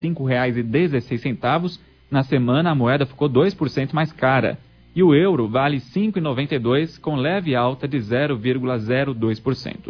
R$ 5,16. Na semana, a moeda ficou 2% mais cara. E o euro vale R$ 5,92, com leve alta de 0,02%.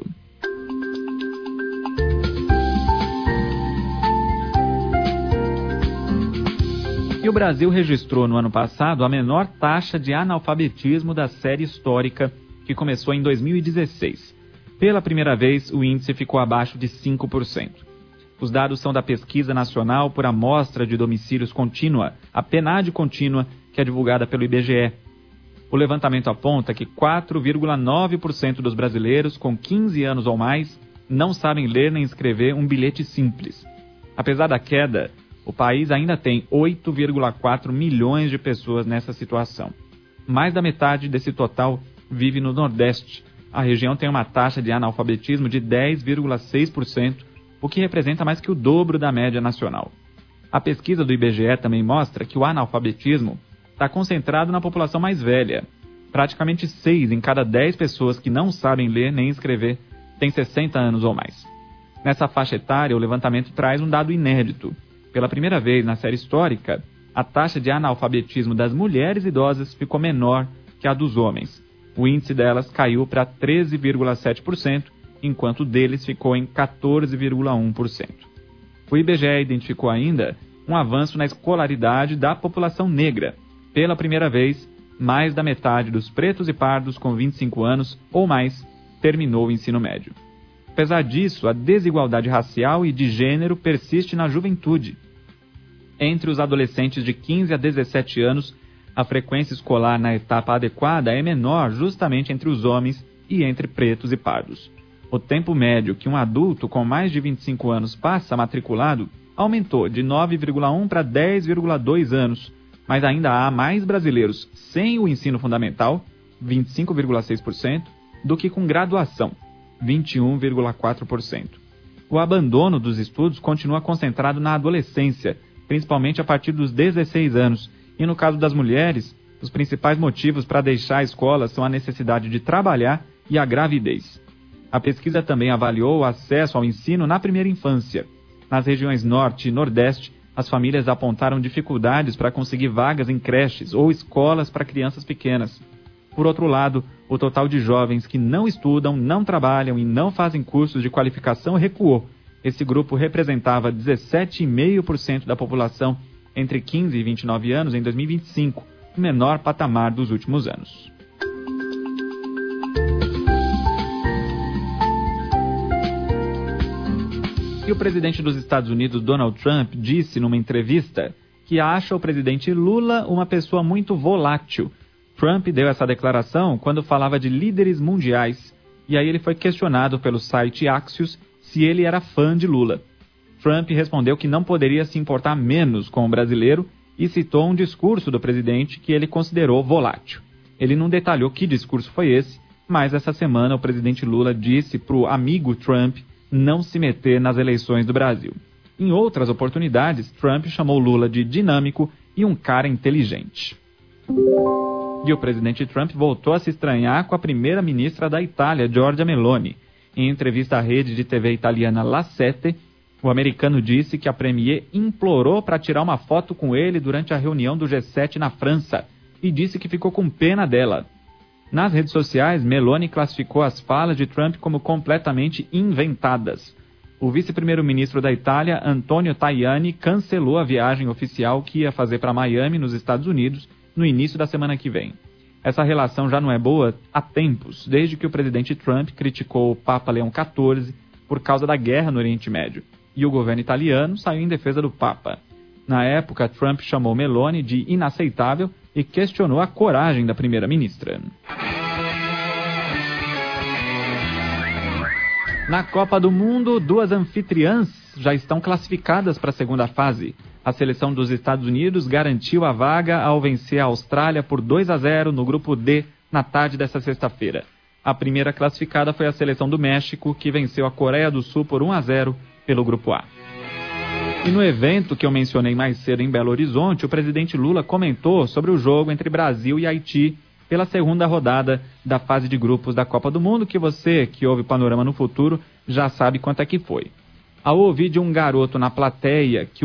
E o Brasil registrou no ano passado a menor taxa de analfabetismo da série histórica, que começou em 2016. Pela primeira vez, o índice ficou abaixo de 5%. Os dados são da Pesquisa Nacional por Amostra de Domicílios Contínua, a PNAD Contínua, que é divulgada pelo IBGE. O levantamento aponta que 4,9% dos brasileiros com 15 anos ou mais não sabem ler nem escrever um bilhete simples. Apesar da queda, o país ainda tem 8,4 milhões de pessoas nessa situação. Mais da metade desse total vive no Nordeste. A região tem uma taxa de analfabetismo de 10,6%, o que representa mais que o dobro da média nacional. A pesquisa do IBGE também mostra que o analfabetismo está concentrado na população mais velha. Praticamente 6 em cada 10 pessoas que não sabem ler nem escrever têm 60 anos ou mais. Nessa faixa etária, o levantamento traz um dado inédito. Pela primeira vez na série histórica, a taxa de analfabetismo das mulheres idosas ficou menor que a dos homens. O índice delas caiu para 13,7%, enquanto o deles ficou em 14,1%. O IBGE identificou ainda um avanço na escolaridade da população negra. Pela primeira vez, mais da metade dos pretos e pardos com 25 anos ou mais terminou o ensino médio. Apesar disso, a desigualdade racial e de gênero persiste na juventude. Entre os adolescentes de 15 a 17 anos, a frequência escolar na etapa adequada é menor justamente entre os homens e entre pretos e pardos. O tempo médio que um adulto com mais de 25 anos passa matriculado aumentou de 9,1 para 10,2 anos, mas ainda há mais brasileiros sem o ensino fundamental, 25,6%, do que com graduação, 21,4%. O abandono dos estudos continua concentrado na adolescência, principalmente a partir dos 16 anos, e no caso das mulheres, os principais motivos para deixar a escola são a necessidade de trabalhar e a gravidez. A pesquisa também avaliou o acesso ao ensino na primeira infância. Nas regiões Norte e Nordeste, as famílias apontaram dificuldades para conseguir vagas em creches ou escolas para crianças pequenas. Por outro lado, o total de jovens que não estudam, não trabalham e não fazem cursos de qualificação recuou. Esse grupo representava 17,5% da população entre 15 e 29 anos em 2025, o menor patamar dos últimos anos. E o presidente dos Estados Unidos, Donald Trump, disse numa entrevista que acha o presidente Lula uma pessoa muito volátil. Trump deu essa declaração quando falava de líderes mundiais, e aí ele foi questionado pelo site Axios se ele era fã de Lula. Trump respondeu que não poderia se importar menos com o brasileiro e citou um discurso do presidente que ele considerou volátil. Ele não detalhou que discurso foi esse, mas essa semana o presidente Lula disse para o amigo Trump não se meter nas eleições do Brasil. Em outras oportunidades, Trump chamou Lula de dinâmico e um cara inteligente. E o presidente Trump voltou a se estranhar com a primeira-ministra da Itália, Giorgia Meloni. Em entrevista à rede de TV italiana La Sette, o americano disse que a premier implorou para tirar uma foto com ele durante a reunião do G7 na França e disse que ficou com pena dela. Nas redes sociais, Meloni classificou as falas de Trump como completamente inventadas. O vice-primeiro-ministro da Itália, Antonio Tajani, cancelou a viagem oficial que ia fazer para Miami, nos Estados Unidos, no início da semana que vem. Essa relação já não é boa há tempos, desde que o presidente Trump criticou o Papa Leão XIV por causa da guerra no Oriente Médio, e o governo italiano saiu em defesa do Papa. Na época, Trump chamou Meloni de inaceitável e questionou a coragem da primeira-ministra. Na Copa do Mundo, 2 anfitriãs já estão classificadas para a segunda fase. A seleção dos Estados Unidos garantiu a vaga ao vencer a Austrália por 2-0 no grupo D na tarde desta sexta-feira. A primeira classificada foi a seleção do México, que venceu a Coreia do Sul por 1-0 pelo grupo A. E no evento que eu mencionei mais cedo em Belo Horizonte, o presidente Lula comentou sobre o jogo entre Brasil e Haiti pela segunda rodada da fase de grupos da Copa do Mundo, que você, que ouve Panorama no Futuro, já sabe quanto é que foi. Ao ouvir de um garoto na plateia que